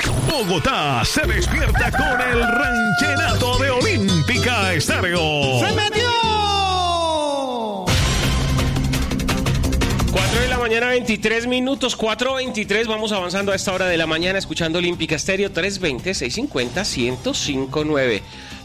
Bogotá se despierta con el ranchenato de Olímpica Estéreo. ¡Se metió! 4 de la mañana, 23 minutos, 4:23. Vamos avanzando a esta hora de la mañana escuchando Olímpica Estéreo 320-650-1059.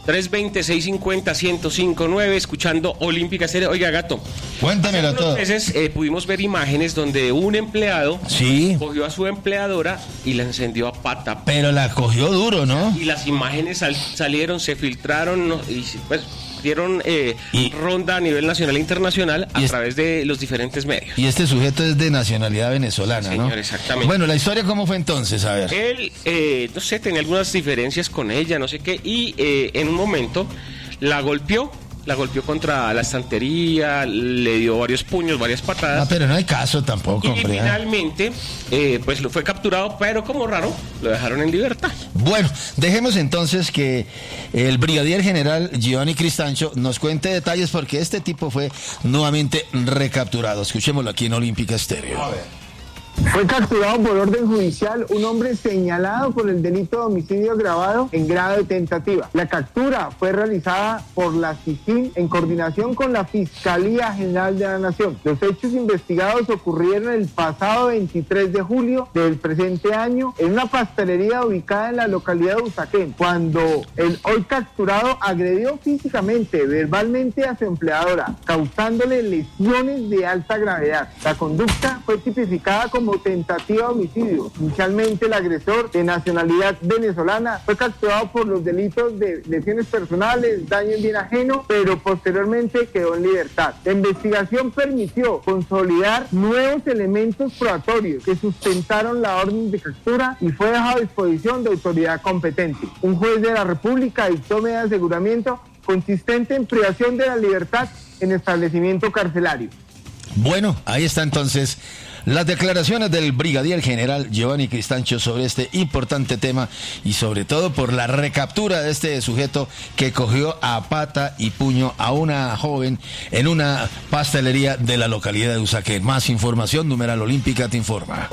320-650-1059, escuchando Olímpica Estéreo. Oiga, Gato. Cuéntamelo todo. Hace unos meses pudimos ver imágenes donde un empleado cogió a su empleadora y la encendió a pata. Pero la cogió duro, ¿no? Y las imágenes salieron, se filtraron, ¿no? Y pues dieron ronda a nivel nacional e internacional a través de los diferentes medios. Y este sujeto es de nacionalidad venezolana, Señor, ¿no? exactamente. Bueno, ¿la historia cómo fue entonces? A ver. Él, no sé, tenía algunas diferencias con ella, no sé qué, y en un momento la golpeó contra la estantería, le dio varios puños, varias patadas. Ah, pero no hay caso tampoco, y hombre. Finalmente, pues lo fue capturado, pero como raro, lo dejaron en libertad. Bueno, dejemos entonces que el brigadier general Giovanni Cristancho nos cuente detalles porque este tipo fue nuevamente recapturado. Escuchémoslo aquí en Olímpica Estéreo. A ver. Fue capturado por orden judicial un hombre señalado por el delito de homicidio agravado en grado de tentativa. La captura fue realizada por la SIJIN en coordinación con la Fiscalía General de la Nación. Los hechos investigados ocurrieron el pasado 23 de julio del presente año en una pastelería ubicada en la localidad de Usaquén, cuando el hoy capturado agredió físicamente, verbalmente a su empleadora, causándole lesiones de alta gravedad. La conducta fue tipificada como tentativa de homicidio. Inicialmente el agresor, de nacionalidad venezolana, fue capturado por los delitos de lesiones personales, daño en bien ajeno, pero posteriormente quedó en libertad. La investigación permitió consolidar nuevos elementos probatorios que sustentaron la orden de captura y fue dejado a disposición de autoridad competente. Un juez de la República dictó medida de aseguramiento consistente en privación de la libertad en establecimiento carcelario. Bueno, ahí está entonces las declaraciones del brigadier general Giovanni Cristancho sobre este importante tema y sobre todo por la recaptura de este sujeto que cogió a pata y puño a una joven en una pastelería de la localidad de Usaquén. Más información, numeral Olímpica te informa.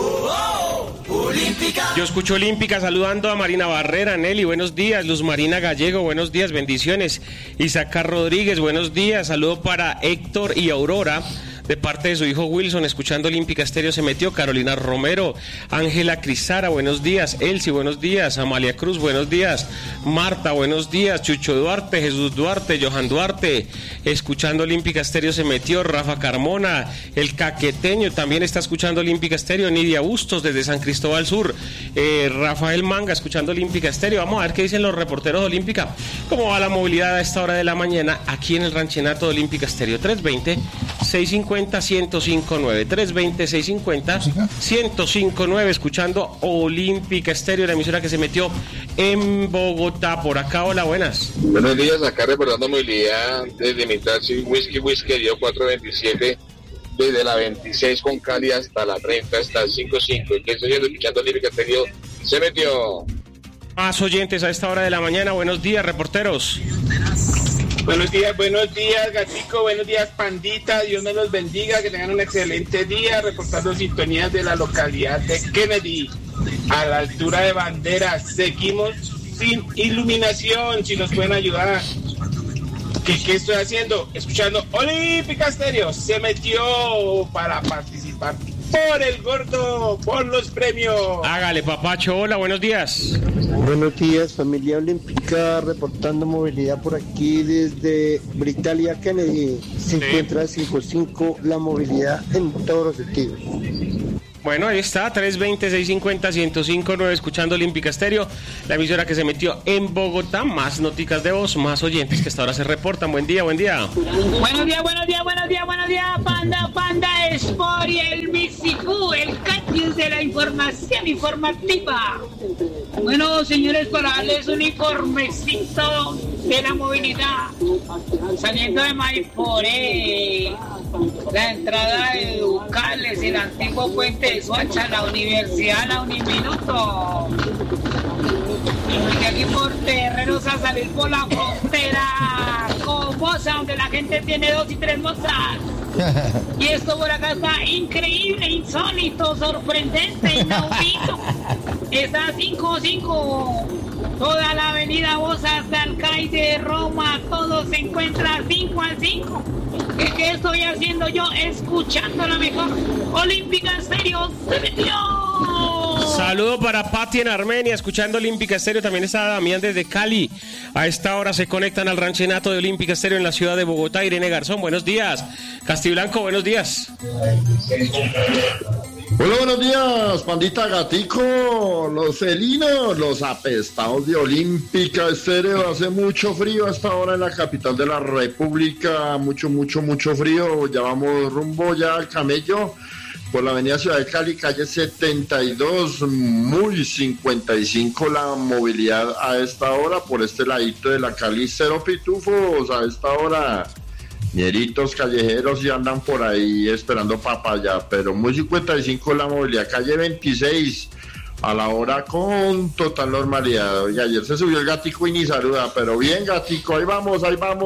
Yo escucho Olímpica saludando a Marina Barrera, Nelly, buenos días. Luz Marina Gallego, buenos días, bendiciones. Isaac Rodríguez, buenos días. Saludo para Héctor y Aurora, de parte de su hijo Wilson, escuchando Olímpica Estéreo se metió. Carolina Romero, Ángela Crisara, buenos días. Elsie, buenos días. Amalia Cruz, buenos días. Marta, buenos días. Chucho Duarte, Jesús Duarte, Johan Duarte, escuchando Olímpica Estéreo se metió. Rafa Carmona, el caqueteño, también está escuchando Olímpica Estéreo. Nidia Bustos, desde San Cristóbal Sur. Rafael Manga, escuchando Olímpica Estéreo. Vamos a ver qué dicen los reporteros de Olímpica. ¿Cómo va la movilidad a esta hora de la mañana aquí en el ranchenato de Olímpica Estéreo? 320-650-1059, 320-650-1059, escuchando Olímpica Estéreo, la emisora que se metió en Bogotá. Por acá, hola, buenas. Buenos días, acá reportando movilidad desde mi taxi Whisky, dio 427, desde la 26 con Cali hasta la 30, hasta el 55. ¿Qué estoy escuchando Olímpica Estéreo? Se metió. Más oyentes a esta hora de la mañana, buenos días, reporteros. Buenos días, Gatico, buenos días, Pandita, Dios me los bendiga, que tengan un excelente día, reportando sintonías de la localidad de Kennedy, a la altura de Banderas. Seguimos sin iluminación, si nos pueden ayudar. ¿Qué estoy haciendo? Escuchando Olímpica Estéreo, se metió para participar por el gordo, por los premios. Hágale, papacho, hola, buenos días. Buenos días, familia olímpica, reportando movilidad por aquí desde Britalia, Kennedy. Se encuentra 55 la movilidad en todos los sentidos. Bueno, ahí está, 320-650-1059, escuchando Olímpica Estéreo, la emisora que se metió en Bogotá. Más noticas de voz, más oyentes que hasta ahora se reportan. Buen día, buen día. Buenos días, Panda Sport y el Misicú, el Catius de la información informativa. Bueno, señores, para darles un informecito de la movilidad. Saliendo de Maiforé, la entrada de Ducales, el antiguo puente de Soacha, la universidad, la Uniminuto. Y de aquí por Terreros a salir por la frontera con Moza, donde la gente tiene 2 y 3 mozas. Y esto por acá está increíble, insólito, sorprendente, inaudito. está 5-5. Toda la avenida Bosa hasta el Caide, Roma, todo se encuentra 5-5. ¿Qué estoy haciendo yo? Escuchando la mejor Olímpica Estéreo. ¡Se metió! Saludo para Pati en Armenia, escuchando Olímpica Estéreo. También está Damián desde Cali. A esta hora se conectan al ranchenato de Olímpica Estéreo en la ciudad de Bogotá. Irene Garzón, buenos días. Castiblanco, buenos días. Hola, buenos días, pandita Gatico, los felinos, los apestados de Olímpica Estéreo. Hace mucho frío hasta ahora en la capital de la República, mucho frío. Ya vamos rumbo ya al Camello, por la avenida Ciudad de Cali, calle 72, muy 55 la movilidad a esta hora, por este ladito de la Cali, cero pitufos a esta hora. Ñeritos callejeros y andan por ahí esperando papaya, pero muy 55 la movilidad, calle 26 a la hora con total normalidad. Y ayer se subió el Gatico y ni saluda, pero bien Gatico, ahí vamos.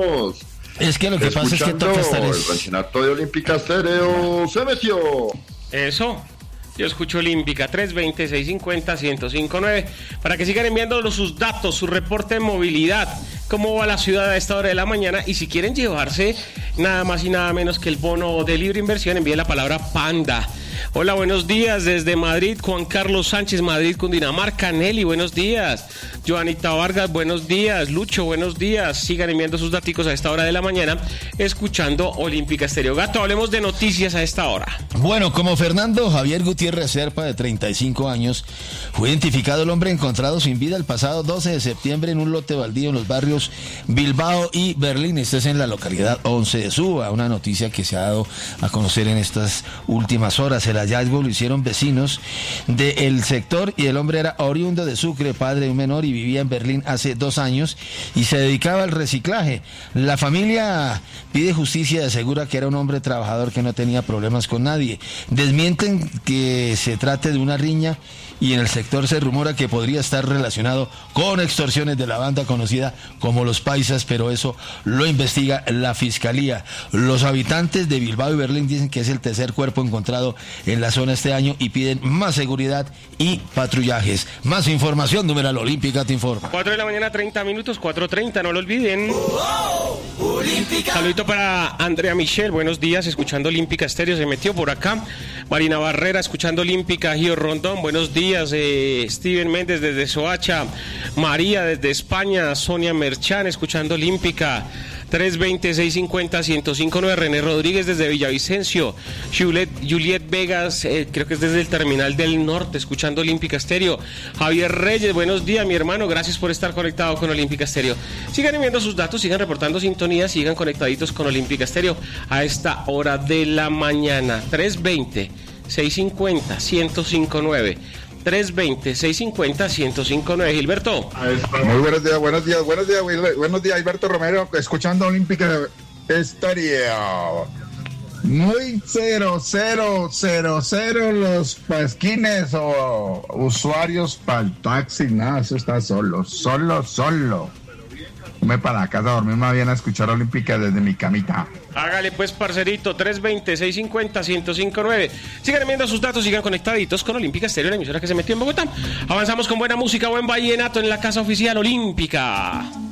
Es que lo que pasa es que toca estar el ranchenato de Olímpica Estéreo se metió. Eso. Yo escucho Olímpica 320-650-1059 para que sigan enviándonos sus datos, su reporte de movilidad, cómo va la ciudad a esta hora de la mañana, y si quieren llevarse nada más y nada menos que el bono de libre inversión, envíen la palabra PANDA. Hola, buenos días desde Madrid, Juan Carlos Sánchez, Madrid, Cundinamarca. Nelly, buenos días. Joanita Vargas, buenos días. Lucho, buenos días. Sigan enviando sus daticos a esta hora de la mañana, escuchando Olímpica Estéreo. Gato, hablemos de noticias a esta hora. Bueno, como Fernando Javier Gutiérrez Serpa, de 35 años, fue identificado el hombre encontrado sin vida el pasado 12 de septiembre en un lote baldío en los barrios Bilbao y Berlín. Este es en la localidad 11 de Suba, una noticia que se ha dado a conocer en estas últimas horas. El hallazgo lo hicieron vecinos del sector y el hombre era oriundo de Sucre, padre de un menor, y vivía en Berlín hace 2 años y se dedicaba al reciclaje. La familia pide justicia y asegura que era un hombre trabajador que no tenía problemas con nadie. Desmienten que se trate de una riña y en el sector se rumora que podría estar relacionado con extorsiones de la banda conocida como Los Paisas, pero eso lo investiga la Fiscalía. Los habitantes de Bilbao y Berlín dicen que es el tercer cuerpo encontrado en la zona este año y piden más seguridad y patrullajes. Más información, numeral Olímpica te informa. 4 de la mañana, 30 minutos, 4:30, no lo olviden. Saludito para Andrea Michel, buenos días, escuchando Olímpica Estéreo, se metió por acá. Marina Barrera, escuchando Olímpica. Gio Rondón, buenos días. Steven Méndez desde Soacha. María desde España. Sonia Merchán, escuchando Olímpica. 320-650-1059. René Rodríguez desde Villavicencio. Juliet Vegas, creo que es desde el Terminal del Norte, escuchando Olímpica Estéreo. Javier Reyes, buenos días, mi hermano, gracias por estar conectado con Olímpica Estéreo. Sigan enviando sus datos, sigan reportando sintonía, sigan conectaditos con Olímpica Estéreo a esta hora de la mañana. 320-650-1059. 320-650-1059. Gilberto. Muy buenos días, Alberto Romero, escuchando Olímpica Estéreo. Muy 0 los pasquines o usuarios para el taxi, nada, eso está solo. Me para la casa a dormir, más bien a escuchar Olímpica desde mi camita. Hágale pues, parcerito, 320-650-1059. Sigan enviando sus datos, sigan conectaditos con Olímpica Estéreo, la emisora que se metió en Bogotá. Avanzamos con buena música, buen vallenato en la casa oficial Olímpica.